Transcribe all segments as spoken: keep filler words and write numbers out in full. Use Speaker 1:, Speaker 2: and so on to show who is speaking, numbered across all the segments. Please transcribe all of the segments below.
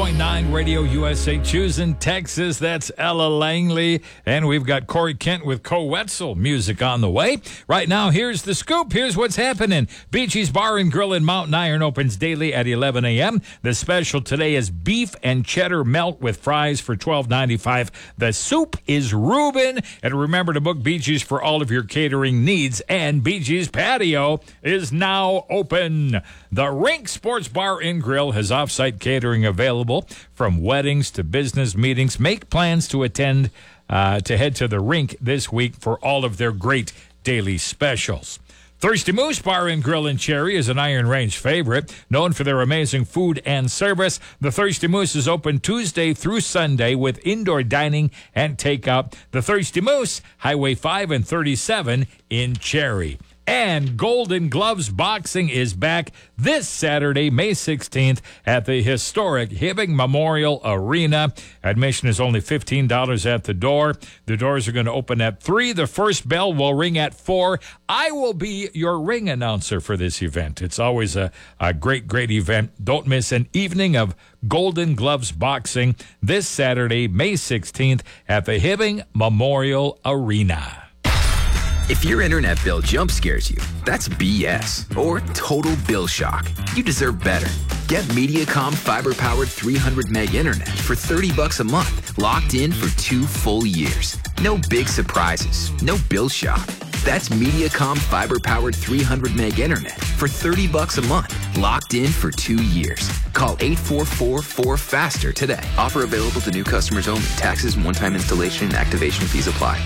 Speaker 1: point nine Radio U S A choosing Texas. That's Ella Langley. And we've got Corey Kent with Co Wetzel music on the way. Right now, here's the scoop. Here's what's happening. Beachy's Bar and Grill in Mountain Iron opens daily at eleven a.m. The special today is beef and cheddar melt with fries for twelve ninety-five. The soup is Reuben. And remember to book Beachy's for all of your catering needs. And Beachy's Patio is now open. The Rink Sports Bar and Grill has off-site catering available from weddings to business meetings. Make plans to attend, uh, to head to the Rink this week for all of their great daily specials. Thirsty Moose Bar and Grill in Cherry is an Iron Range favorite, known for their amazing food and service. The Thirsty Moose is open Tuesday through Sunday with indoor dining and takeout. The Thirsty Moose, Highway five and thirty-seven in Cherry. And Golden Gloves Boxing is back this Saturday, May sixteenth, at the historic Hibbing Memorial Arena. Admission is only fifteen dollars at the door. The doors are going to open at three. The first bell will ring at four. I will be your ring announcer for this event. It's always a, a great, great event. Don't miss an evening of Golden Gloves Boxing this Saturday, May sixteenth, at the Hibbing Memorial Arena.
Speaker 2: If your internet bill jump scares you, that's B S or total bill shock. You deserve better. Get Mediacom fiber-powered three hundred meg internet for thirty bucks a month, locked in for two full years. No big surprises, no bill shock. That's Mediacom fiber-powered three hundred meg internet for thirty bucks a month, locked in for two years. Call eight four four, four faster today. Offer available to new customers only. Taxes and one-time installation and activation fees apply.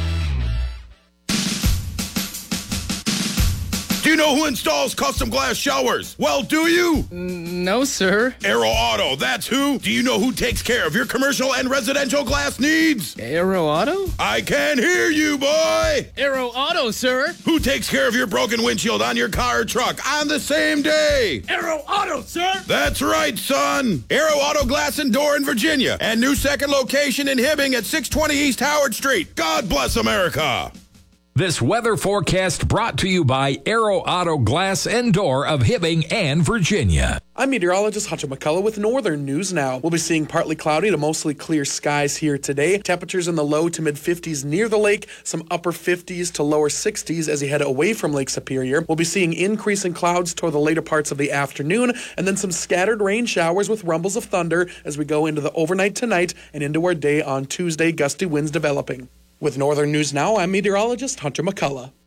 Speaker 3: Do you know who installs custom glass showers? Well, do you?
Speaker 4: No, sir.
Speaker 3: Aero Auto, that's who. Do you know who takes care of your commercial and residential glass needs?
Speaker 4: Aero Auto?
Speaker 3: I can't hear you, boy.
Speaker 4: Aero Auto, sir.
Speaker 3: Who takes care of your broken windshield on your car or truck on the same day?
Speaker 4: Aero Auto, sir.
Speaker 3: That's right, son. Aero Auto Glass and Door in Virginia and new second location in Hibbing at six twenty East Howard Street. God bless America.
Speaker 1: This weather forecast brought to you by Aero Auto Glass and Door of Hibbing and Virginia.
Speaker 5: I'm meteorologist Hunter McCullough with Northern News Now. We'll be seeing partly cloudy to mostly clear skies here today. Temperatures in the low to mid fifties near the lake, some upper fifties to lower sixties as you head away from Lake Superior. We'll be seeing increasing clouds toward the later parts of the afternoon, and then some scattered rain showers with rumbles of thunder as we go into the overnight tonight and into our day on Tuesday, gusty winds developing. With Northern News Now, I'm meteorologist Hunter McCullough.